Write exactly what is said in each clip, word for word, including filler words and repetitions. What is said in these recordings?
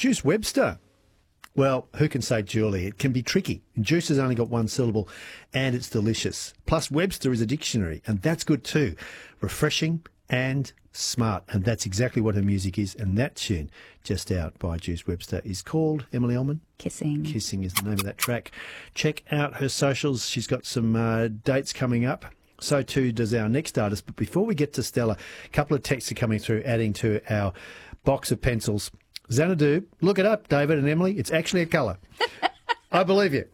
Juice Webster. Well, who can say Julie? It can be tricky. And Juice has only got one syllable, and it's delicious. Plus, Webster is a dictionary, and that's good too. Refreshing and smart, and that's exactly what her music is. And that tune, just out by Juice Webster, is called, Emily Ullman? Kissing. Kissing is the name of that track. Check out her socials. She's got some uh, dates coming up. So too does our next artist. But before we get to Stella, a couple of texts are coming through, adding to our box of pencils. Xanadu, look it up, David and Emily. It's actually a colour. I believe you.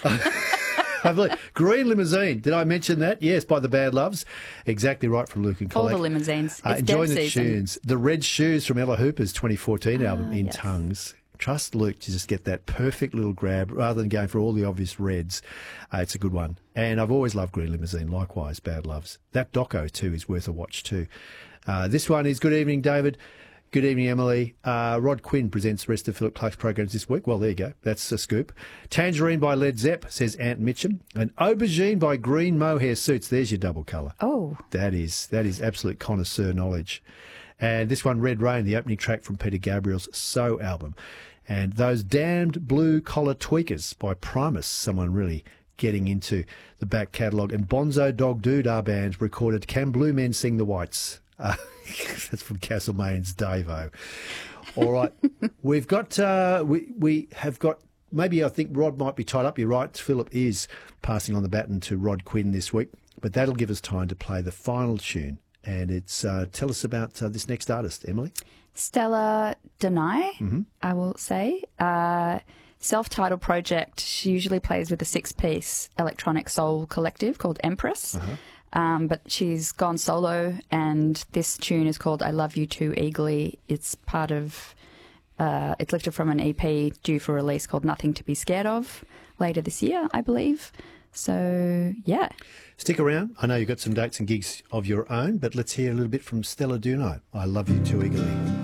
I believe. Green Limousine. Did I mention that? Yes, by the Bad Loves. Exactly right from Luke and Colac. All the limousines. Uh, it's enjoying the season. tunes. The Red Shoes from Ella Hooper's twenty fourteen Ah, album, In yes. Tongues. Trust Luke to just get that perfect little grab rather than going for all the obvious reds. Uh, it's a good one. And I've always loved Green Limousine. Likewise, Bad Loves. That doco, too, is worth a watch, too. Uh, this one is Good Evening, David. Good evening, Emily. Uh, Rod Quinn presents the rest of Philip Clark's programs this week. Well, there you go. That's a scoop. Tangerine by Led Zepp, says Ant Mitchum. And Aubergine by Green Mohair Suits. There's your double colour. Oh. That is that is absolute connoisseur knowledge. And this one, Red Rain, the opening track from Peter Gabriel's So album. And Those Damned Blue Collar Tweakers by Primus, someone really getting into the back catalogue. And Bonzo Dog Doodah Band recorded Can Blue Men Sing the Whites? Uh, that's from Castlemaine's Davo. All right. We've got, uh, we, we have got, maybe I think Rod might be tied up. You're right. Philip is passing on the baton to Rod Quinn this week. But that'll give us time to play the final tune. And it's, uh, tell us about uh, this next artist, Emily. Stella Deny, Mm-hmm. I will say. Uh, self-titled project. She usually plays with a six-piece electronic soul collective called Empress. Uh-huh. Um, but she's gone solo, and this tune is called I Love You Too Eagerly. It's part of, uh, it's lifted from an E P due for release called Nothing to Be Scared Of later this year, I believe. So, yeah. Stick around. I know you've got some dates and gigs of your own, but let's hear a little bit from Stella Deny. I Love You Too Eagerly.